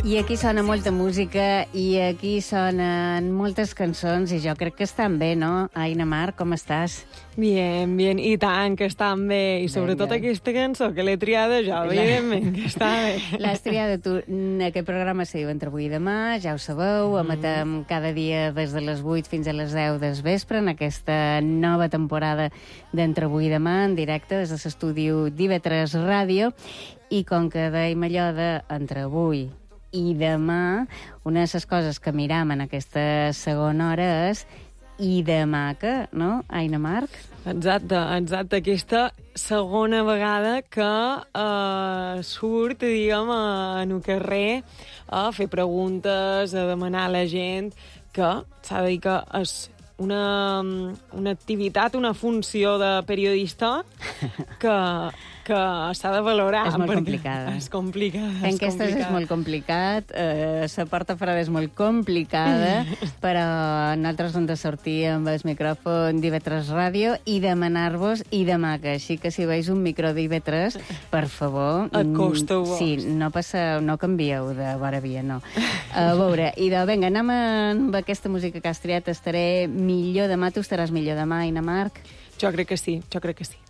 I aquí sona molta música i aquí sonen moltes cançons i jo crec que estan bé, no? Aina Mar, com estàs? Bien, bien, i tant, que estan bé. I sobretot aquesta cançó, que l'he triada jo, evidentment, que està bé. L'has triada tu. Aquest programa se diu Entre avui i demà, ja ho sabeu, emetem cada dia des de les 8 fins a les 10 del vespre en aquesta nova temporada d'Entre avui i demà, en directe des de l'estudi d'IV3 Ràdio. I com que dèiem allò d'entre avui i demà, una de les coses que miram en aquesta segona hora és i demà que, no, Aina Marc? Exacte. Aquesta segona vegada que surt, diguem, en el carrer a fer preguntes, a demanar a la gent, que s'ha de dir que és una activitat, una funció de periodista que s'ha de valorar. És molt complicada. És complicada. Fent aquestes és molt complicat, la porta frada és molt complicada, però nosaltres hem de sortir amb el micròfon d'IV3 Ràdio i demanar-vos i demà, que així que si veus un micro d'IV3, per favor... Acosteu-vos. Sí, no passeu, no canvieu de vora via, no. A veure, i vinga, anem amb aquesta música que has triat, estaré millor demà, tu estaràs millor demà, Aina Marc? Jo crec que sí, jo crec que sí.